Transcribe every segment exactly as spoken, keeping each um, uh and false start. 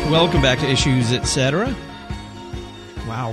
Welcome back to Issues, et cetera. Wow.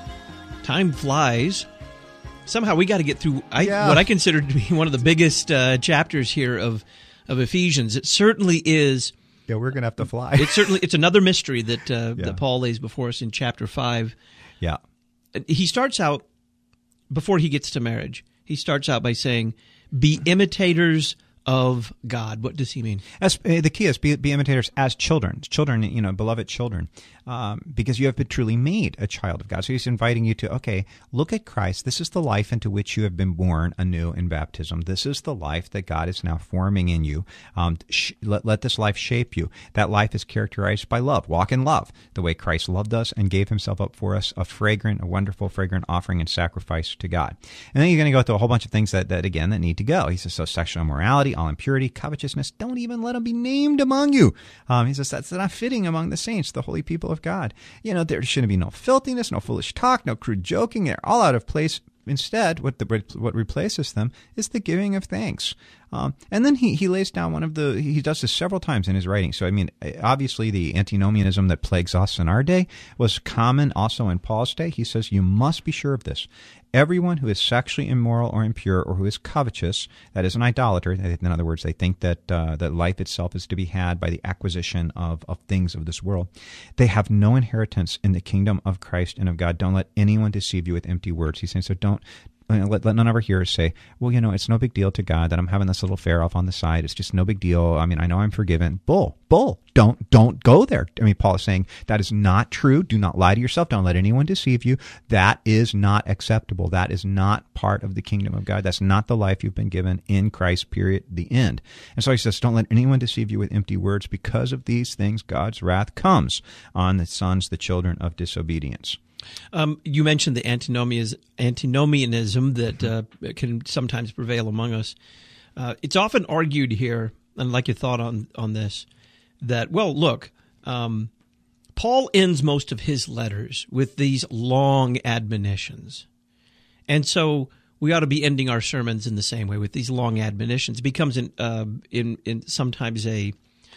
Time flies. Somehow we got to get through I, Yeah. what I consider to be one of the biggest uh, chapters here of, of Ephesians. It certainly is. Yeah, we're going to have to fly. It's certainly it's another mystery that uh, Yeah. that Paul lays before us in chapter five. Yeah. He starts out, before he gets to marriage, he starts out by saying, be imitators of God. What does he mean? As, uh, the key is be, be imitators as children, children, you know, beloved children, um, because you have been truly made a child of God. So he's inviting you to, okay, look at Christ. This is the life into which you have been born anew in baptism. This is the life that God is now forming in you. Um, sh- let, let this life shape you. That life is characterized by love. Walk in love, the way Christ loved us and gave himself up for us, a fragrant, a wonderful, fragrant offering and sacrifice to God. And then you're going to go through a whole bunch of things that, that again, that need to go. He says, so sexual immorality, all impurity, covetousness, don't even let them be named among you. Um, he says that's not fitting among the saints, the holy people of God. You know, there shouldn't be no filthiness, no foolish talk, no crude joking. They're all out of place. Instead, what the what replaces them is the giving of thanks. Um, and then he, he lays down one of the, he does this several times in his writing. So, I mean, obviously the antinomianism that plagues us in our day was common also in Paul's day. He says, you must be sure of this. Everyone who is sexually immoral or impure or who is covetous, that is an idolater. In other words, they think that uh, that life itself is to be had by the acquisition of, of things of this world. They have no inheritance in the kingdom of Christ and of God. Don't let anyone deceive you with empty words. He's saying, so don't, Let, let none of our hearers say, well, you know, it's no big deal to God that I'm having this little fair off on the side. It's just no big deal. I mean, I know I'm forgiven. Bull, bull. Don't, don't go there. I mean, Paul is saying that is not true. Do not lie to yourself. Don't let anyone deceive you. That is not acceptable. That is not part of the kingdom of God. That's not the life you've been given in Christ, period, the end. And so he says, don't let anyone deceive you with empty words. Because of these things, God's wrath comes on the sons, the children of disobedience. Um, you mentioned the antinomias, antinomianism that uh, can sometimes prevail among us. Uh, it's often argued here, and I'd like your thought on, on this, that, well, look, um, Paul ends most of his letters with these long admonitions. And so we ought to be ending our sermons in the same way with these long admonitions. It becomes an, uh, in, in sometimes a,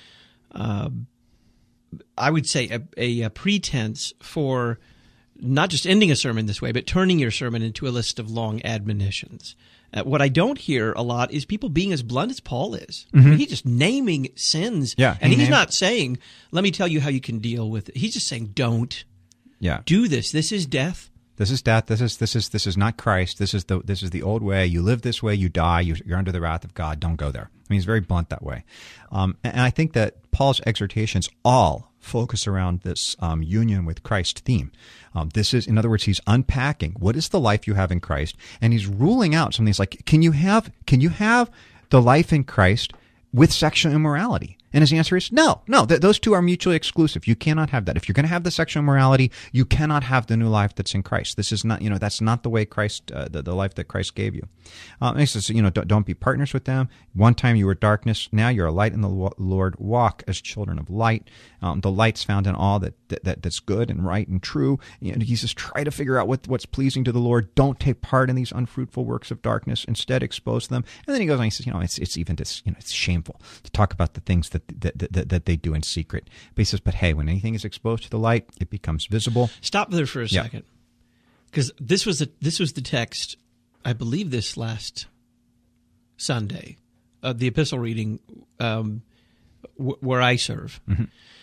uh, I would say, a, a, a pretense for not just ending a sermon this way, but turning your sermon into a list of long admonitions. Uh, what I don't hear a lot is people being as blunt as Paul is. Mm-hmm. I mean, he's just naming sins. Yeah, and he he's named- not saying, let me tell you how you can deal with it. He's just saying, don't Yeah. do this. This is death. This is death. This is this is this is not Christ. This is the this is the old way. You live this way, you die. You're, you're under the wrath of God. Don't go there. I mean, he's very blunt that way. Um, and, and I think that Paul's exhortations all focus around this um, union with Christ theme. Um, this is, in other words, he's unpacking what is the life you have in Christ, and he's ruling out some things like, can you have can you have the life in Christ with sexual immorality? And his answer is no, no, th- those two are mutually exclusive. You cannot have that. If you're going to have the sexual immorality, you cannot have the new life that's in Christ. This is not, you know, that's not the way Christ, uh, the, the life that Christ gave you. Um, and he says, you know, don't, don't be partners with them. One time you were darkness. Now you're a light in the Lord. Walk as children of light. Um, the light's found in all that, that that's good and right and true. And he says, try to figure out what, what's pleasing to the Lord. Don't take part in these unfruitful works of darkness. Instead, expose them. And then he goes on, he says, you know, it's it's even this, you know, it's shameful to talk about the things that that that, that they do in secret. But he says, but hey, when anything is exposed to the light, it becomes visible. Stop there for a Yeah. second, because this was the this was the text, I believe, this last Sunday, uh, the epistle reading um, w- where I serve, Mm-hmm.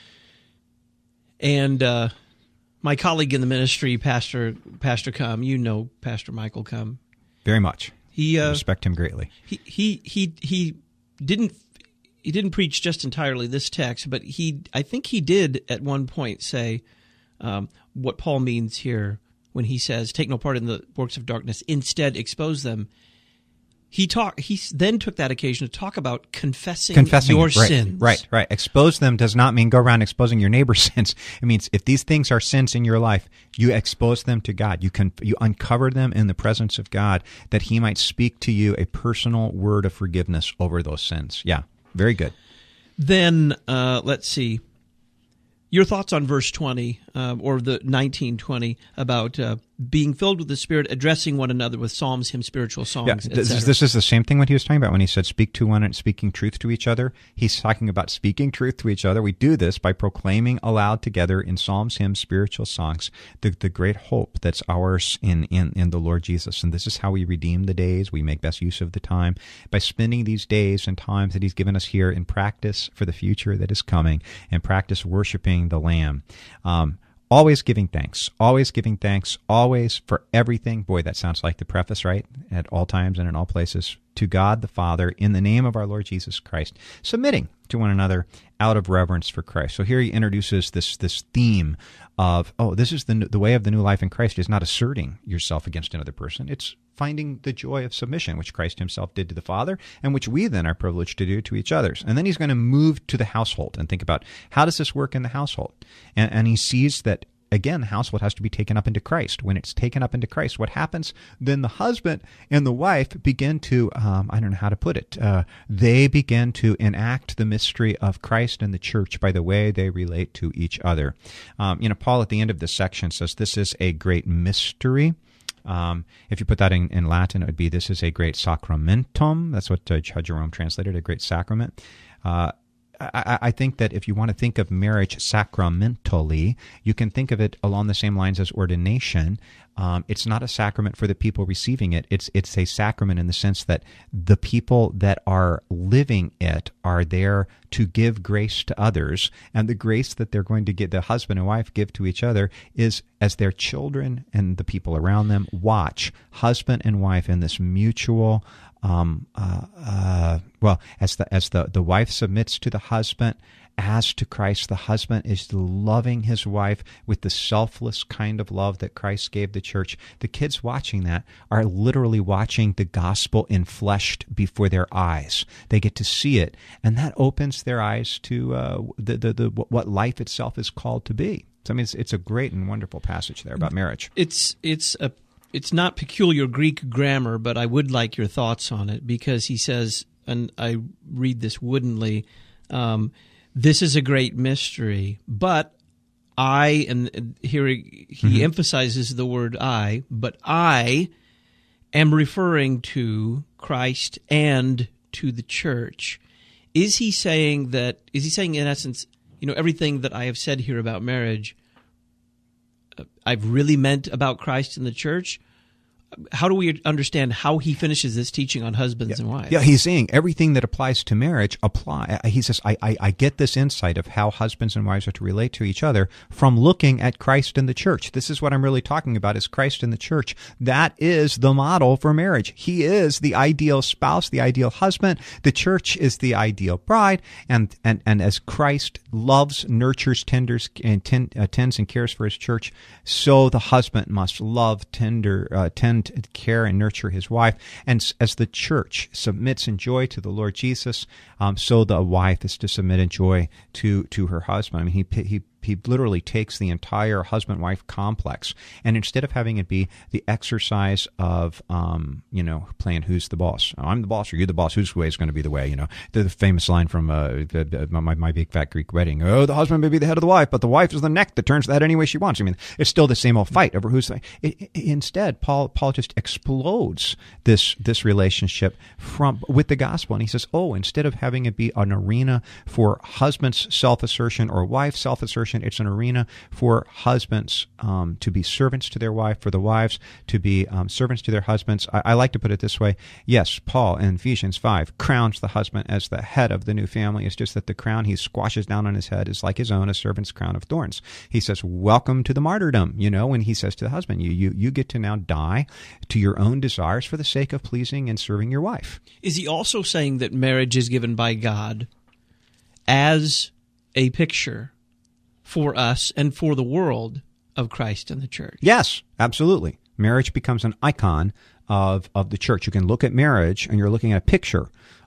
and uh, my colleague in the ministry, Pastor Pastor Cum, you know Pastor Michael Cum, Very much. he I uh, respect him greatly. he he he he didn't. He didn't preach just entirely this text, but he, I think he did at one point say um, what Paul means here when he says, take no part in the works of darkness, instead expose them. He talk, he then took that occasion to talk about confessing, Confessing your it, right, sins. Right, right. Expose them does not mean go around exposing your neighbor's sins. It means if these things are sins in your life, you expose them to God. You can you uncover them in the presence of God that he might speak to you a personal word of forgiveness over those sins. Yeah. Very good. Then, uh, let's see, your thoughts on verse twenty, uh, or the nineteen twenty, about uh, being filled with the Spirit, addressing one another with psalms, hymns, spiritual songs, Yeah, et this, cetera. this is the same thing what he was talking about when he said speak to one and speaking truth to each other. He's talking about speaking truth to each other. We do this by proclaiming aloud together in psalms, hymns, spiritual songs, the, the great hope that's ours in, in, in the Lord Jesus. And this is how we redeem the days. We make best use of the time by spending these days and times that he's given us here in practice for the future that is coming, and practice worshiping the Lamb. Um, Always giving thanks, always giving thanks, always for everything. Boy, that sounds like the preface, right? At all times and in all places, to God the Father, in the name of our Lord Jesus Christ, submitting to one another out of reverence for Christ. So here he introduces this this theme of, oh, this is the the way of the new life in Christ is not asserting yourself against another person. It's finding the joy of submission, which Christ himself did to the Father, and which we then are privileged to do to each others. And then he's going to move to the household and think about, how does this work in the household? And, and he sees that, again, the household has to be taken up into Christ. When it's taken up into Christ, what happens? Then the husband and the wife begin to, um, I don't know how to put it, uh, they begin to enact the mystery of Christ and the church by the way they relate to each other. Um, you know, Paul at the end of this section says this is a great mystery. Um, if you put that in, in Latin, it would be, this is a great sacramentum. That's what uh, Jerome translated, a great sacrament. Uh, I, I think that if you want to think of marriage sacramentally, you can think of it along the same lines as ordination. Um, it's not a sacrament for the people receiving it. It's it's a sacrament in the sense that the people that are living it are there to give grace to others, and the grace that they're going to get, the husband and wife give to each other, is as their children and the people around them watch husband and wife in this mutual. Um, uh, uh, well, as the as the, the wife submits to the husband, as to Christ, the husband is loving his wife with the selfless kind of love that Christ gave the church. The kids watching that are literally watching the gospel enfleshed before their eyes. They get to see it, and that opens their eyes to uh, the, the the what life itself is called to be. So I mean, it's, it's a great and wonderful passage there about marriage. It's it's a It's not peculiar Greek grammar, but I would like your thoughts on it, because he says, and I read this woodenly, um, this is a great mystery, but I, and here he, he mm-hmm. emphasizes the word I, but I am referring to Christ and to the church. Is he saying that, is he saying in essence, you know, everything that I have said here about marriage, I've really meant about Christ and the church? How do we understand how he finishes this teaching on husbands yeah. and wives? Yeah, he's saying everything that applies to marriage apply. He says, I, I, I get this insight of how husbands and wives are to relate to each other from looking at Christ and the church. This is what I'm really talking about, is Christ and the church. That is the model for marriage. He is the ideal spouse, the ideal husband. The church is the ideal bride. And, and, and as Christ loves, nurtures, tenders, and tend, uh, tends and cares for his church, so the husband must love, tender, uh, tend, care and nurture his wife. And as the church submits in joy to the Lord Jesus, um, so the wife is to submit in joy to to her husband. I mean, he he he literally takes the entire husband-wife complex, and instead of having it be the exercise of, um, you know, playing who's the boss, oh, I'm the boss or you're the boss, whose way is going to be the way, you know, the, the famous line from uh, the, the, my, my Big Fat Greek Wedding, oh, the husband may be the head of the wife, but the wife is the neck that turns the head any way she wants. I mean, it's still the same old fight over who's the, it, it, instead, Paul Paul just explodes this this relationship from with the gospel, and he says, oh, instead of having it be an arena for husband's self-assertion or wife's self-assertion, it's an arena for husbands um, to be servants to their wife, for the wives to be um, servants to their husbands. I, I like to put it this way. Yes, Paul in Ephesians five crowns the husband as the head of the new family. It's just that the crown he squashes down on his head is like his own, a servant's crown of thorns. He says, welcome to the martyrdom, you know, when he says to the husband, you, you, you get to now die to your own desires for the sake of pleasing and serving your wife. Is he also saying that marriage is given by God as a picture for us and for the world of Christ and the church? Yes, absolutely. Marriage becomes an icon of, of the church. You can look at marriage and you're looking at a picture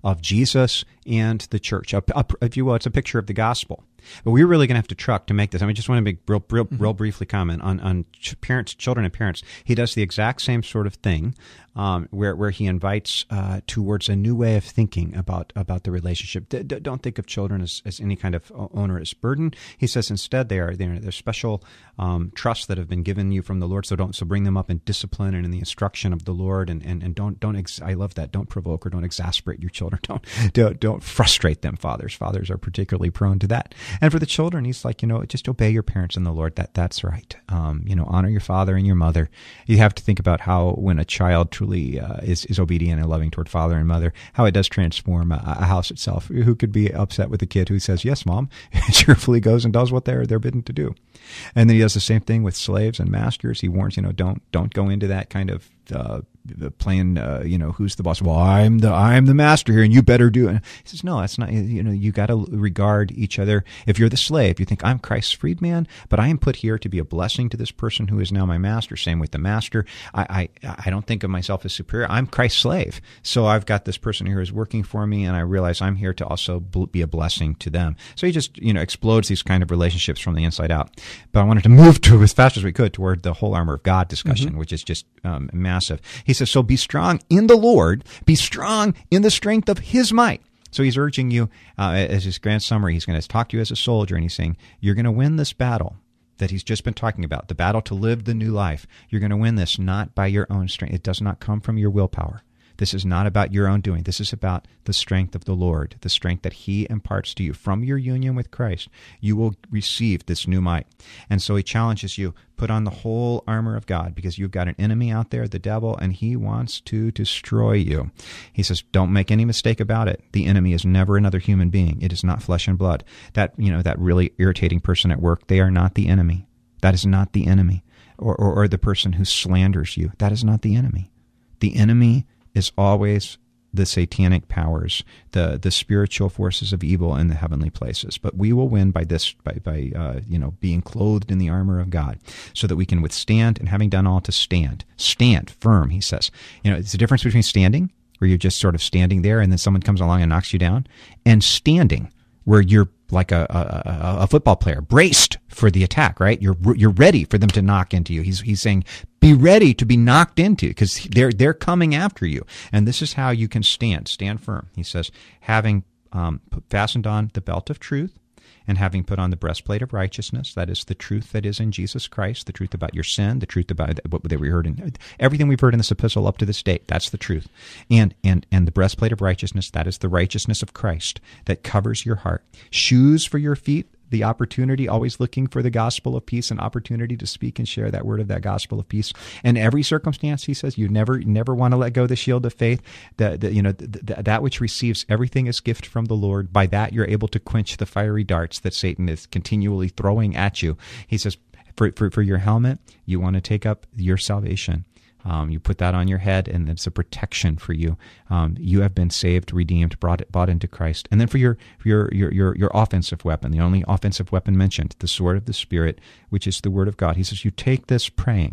of Jesus and the church. A, a, if you will, it's a picture of the gospel. But we're really going to have to truck to make this. I mean, just want to make real, real, real briefly comment on, on ch- parents, children and parents. He does the exact same sort of thing, um, where where he invites uh, towards a new way of thinking about about the relationship. D- d- don't think of children as, as any kind of onerous burden. He says instead they are they're, they're special um, trusts that have been given you from the Lord. So don't so bring them up in discipline and in the instruction of the Lord, and and, and don't don't ex- I love that. Don't provoke or don't exasperate your children. Don't don't don't frustrate them. Fathers fathers are particularly prone to that. And for the children, he's like, you know, just obey your parents in the Lord. That that's right. Um, you know, honor your father and your mother. You have to think about how when a child truly uh, is is obedient and loving toward father and mother, how it does transform a, a house itself. Who could be upset with a kid who says, "Yes, mom," cheerfully goes and does what they're they're bidden to do. And then he does the same thing with slaves and masters. He warns, you know, don't don't go into that kind of uh, playing, uh, you know, who's the boss? Well, I'm the I'm the master here, and you better do it. He says, no, that's not. You know, you got to regard each other. If you're the slave, you think I'm Christ's freedman, but I am put here to be a blessing to this person who is now my master. Same with the master. I I, I don't think of myself as superior. I'm Christ's slave, so I've got this person here who's working for me, and I realize I'm here to also be a blessing to them. So he just, you know, explodes these kind of relationships from the inside out. But I wanted to move to as fast as we could toward the whole armor of God discussion, mm-hmm. which is just um, massive. He says, so be strong in the Lord, be strong in the strength of his might. So he's urging you, uh, as his grand summary, he's going to talk to you as a soldier, and he's saying, you're going to win this battle that he's just been talking about, the battle to live the new life. You're going to win this not by your own strength. It does not come from your willpower. This is not about your own doing. This is about the strength of the Lord, the strength that he imparts to you. From your union with Christ, you will receive this new might. And so he challenges you, put on the whole armor of God, because you've got an enemy out there, the devil, and he wants to destroy you. He says, don't make any mistake about it. The enemy is never another human being. It is not flesh and blood. That, you know, that really irritating person at work, they are not the enemy. That is not the enemy. Or, or, or the person who slanders you. That is not the enemy. The enemy is always the satanic powers, the the spiritual forces of evil in the heavenly places. But we will win by this, by by uh, you know, being clothed in the armor of God, so that we can withstand, and having done all to stand, stand firm. He says, you know, it's the difference between standing, where you're just sort of standing there, and then someone comes along and knocks you down, and standing, where you're like a, a, a football player, braced for the attack, right? You're you're ready for them to knock into you. He's he's saying, be ready to be knocked into, because they're they're coming after you. And this is how you can stand, stand firm. He says, having um, fastened on the belt of truth, and having put on the breastplate of righteousness, that is the truth that is in Jesus Christ, the truth about your sin, the truth about what we heard in everything we've heard in this epistle up to this date. That's the truth. And and and the breastplate of righteousness, that is the righteousness of Christ that covers your heart. Shoes for your feet, the opportunity, always looking for the gospel of peace, and opportunity to speak and share that word of that gospel of peace. In every circumstance, he says, you never never want to let go of the shield of faith. That you know th- th- that which receives everything is gift from the Lord. By that, you're able to quench the fiery darts that Satan is continually throwing at you. He says, for for, for your helmet, you want to take up your salvation. Um, you put that on your head, and it's a protection for you. Um, you have been saved, redeemed, brought brought into Christ. And then for your for your, your your your offensive weapon, the only offensive weapon mentioned, the sword of the Spirit, which is the Word of God. He says, you take this praying.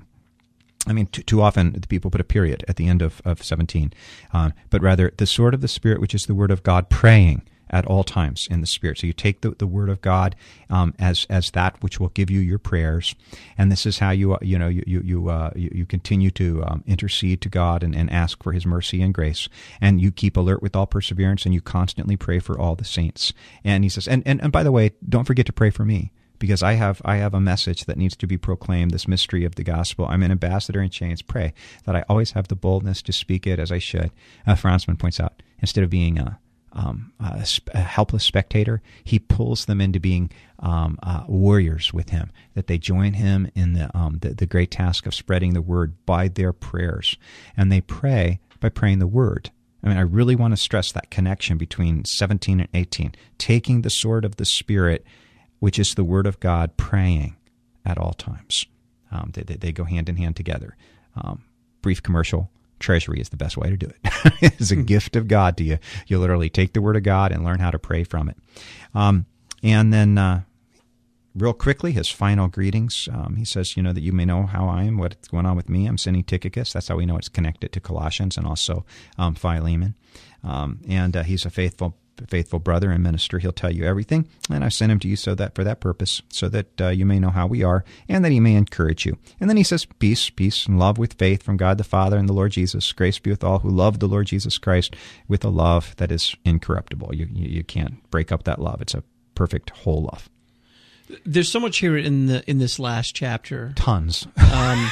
I mean, too, too often the people put a period at the end of, of seventeen, uh, but rather the sword of the Spirit, which is the Word of God, praying at all times in the Spirit. So you take the, the Word of God um, as as that which will give you your prayers, and this is how you you know you you you, uh, you, you continue to um, intercede to God and, and ask for His mercy and grace, and you keep alert with all perseverance, and you constantly pray for all the saints. And he says, and and, and by the way, don't forget to pray for me, because I have I have a message that needs to be proclaimed, this mystery of the gospel. I'm an ambassador in chains. Pray that I always have the boldness to speak it as I should. Uh, Franzman points out, instead of being a Um, a, a helpless spectator, he pulls them into being um, uh, warriors with him, that they join him in the, um, the the great task of spreading the word by their prayers. And they pray by praying the word. I mean, I really want to stress that connection between seventeen and eighteen. Taking the sword of the Spirit, which is the word of God, praying at all times. Um, they, they, they go hand in hand together. Um, brief commercial. Treasury is the best way to do it. It's a gift of God to you. You literally take the Word of God and learn how to pray from it. Um, and then uh, real quickly, his final greetings. Um, he says, you know, that you may know how I am, what's going on with me. I'm sending Tychicus. That's how we know it's connected to Colossians and also um, Philemon. Um, and uh, he's a faithful faithful brother and minister. He'll tell you everything. And I've sent him to you so that for that purpose, so that uh, you may know how we are and that he may encourage you. And then he says, peace, peace and love with faith from God the Father and the Lord Jesus. Grace be with all who love the Lord Jesus Christ with a love that is incorruptible. You, you, you can't break up that love. It's a perfect whole love. There's so much here in the in this last chapter. Tons. Um,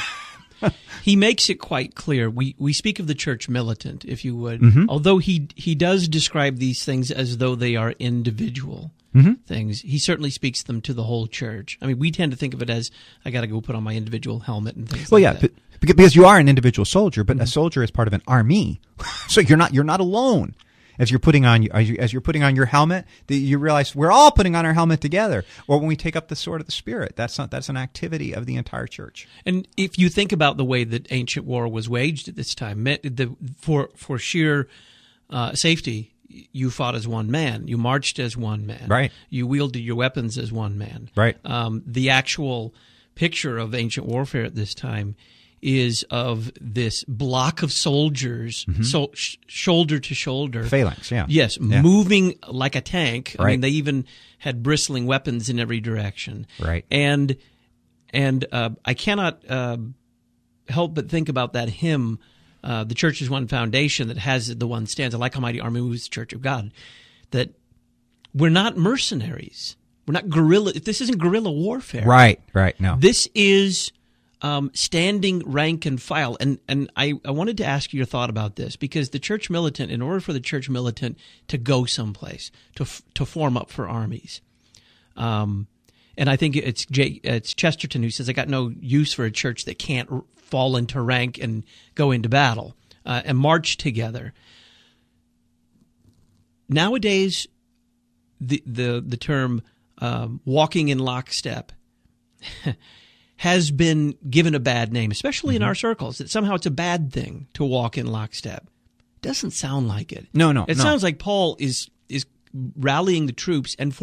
he makes it quite clear. We we speak of the church militant, if you would, mm-hmm. although he he does describe these things as though they are individual mm-hmm. things. He certainly speaks them to the whole church. I mean, we tend to think of it as, I got to go put on my individual helmet and things well, like yeah, that. But, because you are an individual soldier, but mm-hmm. a soldier is part of an army, so you're not you're not alone. As you're putting on as, you, as you're putting on your helmet, the, you realize we're all putting on our helmet together. Or when we take up the sword of the Spirit, that's not that's an activity of the entire church. And if you think about the way that ancient war was waged at this time, the, for for sheer uh, safety, you fought as one man, you marched as one man, right? You wielded your weapons as one man, right? Um, the actual picture of ancient warfare at this time is of this block of soldiers, mm-hmm. so, sh- shoulder to shoulder. Phalanx, yeah. Yes, yeah. moving like a tank. Right. I mean, they even had bristling weapons in every direction. Right. And and uh, I cannot uh, help but think about that hymn, uh, The Church is One Foundation, that has the one stanza, like a mighty army moves the Church of God, that we're not mercenaries. We're not guerrilla. This isn't guerrilla warfare. Right, right, no. This is Um, standing rank and file. And and I, I wanted to ask you your thought about this, because the church militant, in order for the church militant to go someplace, to f- to form up for armies, um, and I think it's Jay, it's Chesterton who says, I got no use for a church that can't r- fall into rank and go into battle uh, and march together. Nowadays, the the, the term um, walking in lockstep has been given a bad name, especially mm-hmm. in our circles, that somehow it's a bad thing to walk in lockstep. Doesn't sound like it. No, no, It no. sounds like Paul is is rallying the troops and